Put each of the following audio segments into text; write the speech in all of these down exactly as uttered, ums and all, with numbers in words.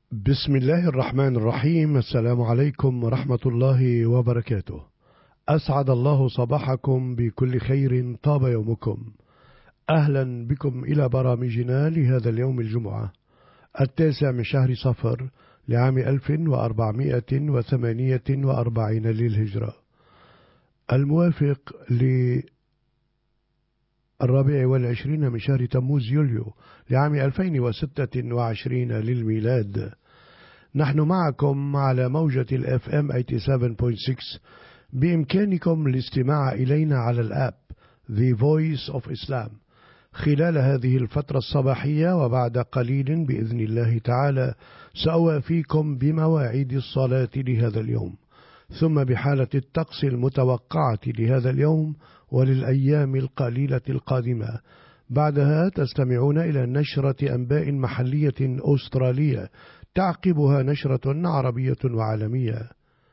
بسم الله الرحمن الرحيم. السلام عليكم ورحمة الله وبركاته. أسعد الله صباحكم بكل خير، طاب يومكم. أهلا بكم إلى برامجنا لهذا اليوم الجمعة التاسع من شهر صفر لعام ألف وأربعمائة وثمانية وأربعين للهجرة، الموافق للرابع والعشرين من شهر تموز يوليو لعام ألفين وستة وعشرين للميلاد. نحن معكم على موجة الاف ام ثمانية وثمانين فاصلة ستة. بإمكانكم الاستماع إلينا على الآب The Voice of Islam خلال هذه الفترة الصباحية، وبعد قليل بإذن الله تعالى سأوافيكم بمواعيد الصلاة لهذا اليوم، ثم بحالة الطقس المتوقعة لهذا اليوم وللأيام القليلة القادمة. بعدها تستمعون إلى نشرة أنباء محلية أسترالية، تعقبها نشرة عربية وعالمية.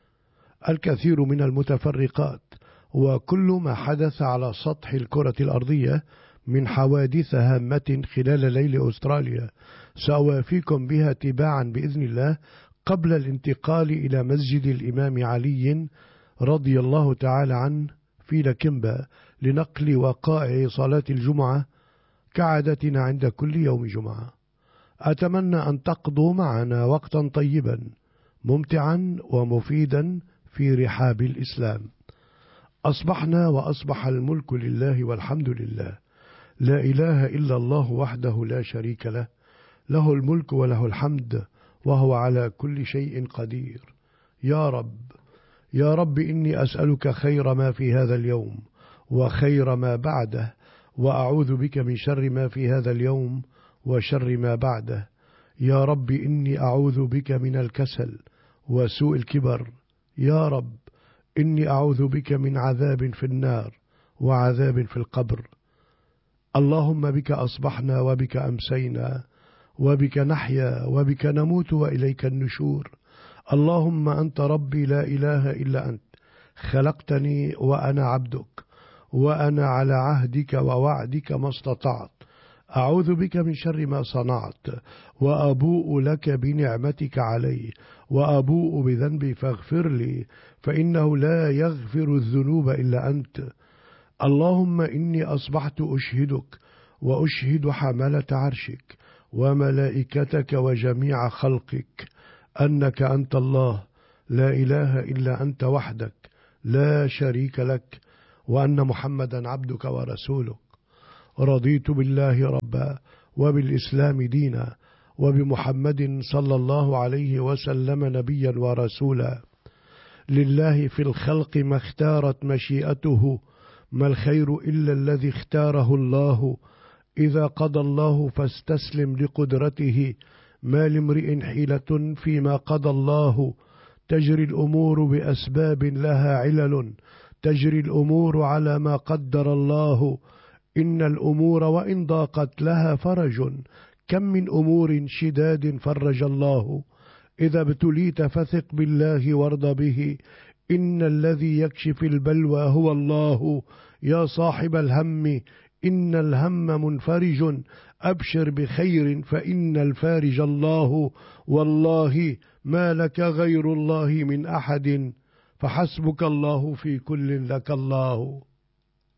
الكثير من المتفرقات وكل ما حدث على سطح الكرة الأرضية من حوادث هامة خلال ليل أستراليا سأوافيكم بها تباعا بإذن الله، قبل الانتقال إلى مسجد الإمام علي رضي الله تعالى عنه في لكمبا لنقل وقائع صلاة الجمعة كعادتنا عند كل يوم جمعة. أتمنى أن تقضوا معنا وقتا طيبا ممتعا ومفيدا في رحاب الإسلام. أصبحنا وأصبح الملك لله والحمد لله، لا إله إلا الله وحده لا شريك له، له الملك وله الحمد وهو على كل شيء قدير. يا رب يا رب إني أسألك خير ما في هذا اليوم وخير ما بعده، وأعوذ بك من شر ما في هذا اليوم وشر ما بعده. يا رب إني أعوذ بك من الكسل وسوء الكبر. يا رب إني أعوذ بك من عذاب في النار وعذاب في القبر. اللهم بك أصبحنا وبك أمسينا وبك نحيا وبك نموت وإليك النشور. اللهم أنت ربي لا إله إلا أنت، خلقتني وأنا عبدك، وأنا على عهدك ووعدك ما استطعت. أعوذ بك من شر ما صنعت، وأبوء لك بنعمتك علي، وأبوء بذنبي فاغفر لي، فإنه لا يغفر الذنوب إلا أنت. اللهم إني أصبحت أشهدك وأشهد حملة عرشك وملائكتك وجميع خلقك أنك أنت الله، لا إله إلا أنت وحدك لا شريك لك، وأن محمدا عبدك ورسولك. رضيت بالله ربا وبالإسلام دينا وبمحمد صلى الله عليه وسلم نبيا ورسولا. لله في الخلق ما اختارت مشيئته، ما الخير إلا الذي اختاره الله. إذا قضى الله فاستسلم لقدرته، ما لامرئ حيلة فيما قضى الله. تجري الأمور بأسباب لها علل، تجري الأمور على ما قدر الله. إن الأمور وإن ضاقت لها فرج، كم من أمور شداد فرج الله. إذا ابتليت فثق بالله وارض به، إن الذي يكشف البلوى هو الله. يا صاحب الهم إن الهم منفرج، أبشر بخير فإن الفارج الله. والله ما لك غير الله من أحد، فحسبك الله في كل لك الله.